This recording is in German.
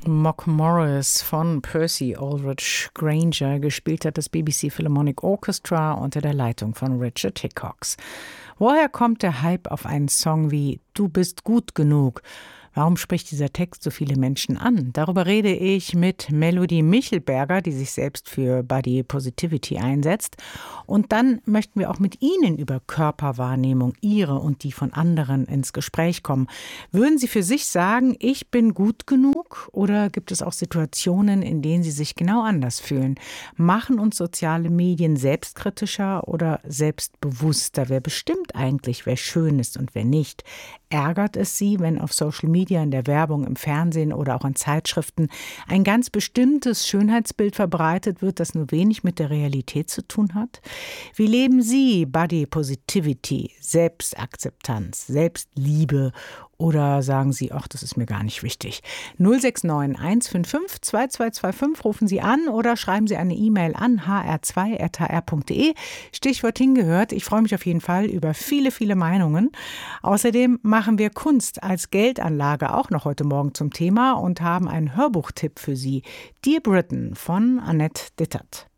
Mock Morris von Percy Aldrich Granger, gespielt hat das BBC Philharmonic Orchestra unter der Leitung von Richard Hickox. Woher kommt der Hype auf einen Song wie »Du bist gut genug«? Warum spricht dieser Text so viele Menschen an? Darüber rede ich mit Melodie Michelberger, die sich selbst für Body Positivity einsetzt. Und dann möchten wir auch mit Ihnen über Körperwahrnehmung, Ihre und die von anderen, ins Gespräch kommen. Würden Sie für sich sagen, ich bin gut genug? Oder gibt es auch Situationen, in denen Sie sich genau anders fühlen? Machen uns soziale Medien selbstkritischer oder selbstbewusster? Wer bestimmt eigentlich, wer schön ist und wer nicht? Ärgert es Sie, wenn auf Social Media, in der Werbung, im Fernsehen oder auch in Zeitschriften ein ganz bestimmtes Schönheitsbild verbreitet wird, das nur wenig mit der Realität zu tun hat? Wie leben Sie Body Positivity, Selbstakzeptanz, Selbstliebe? Oder sagen Sie, ach, das ist mir gar nicht wichtig. 069 155 2225 rufen Sie an oder schreiben Sie eine E-Mail an hr2@hr.de. Stichwort hingehört. Ich freue mich auf jeden Fall über viele, viele Meinungen. Außerdem machen wir Kunst als Geldanlage auch noch heute Morgen zum Thema und haben einen Hörbuchtipp für Sie. Dear Britain von Annette Dittert.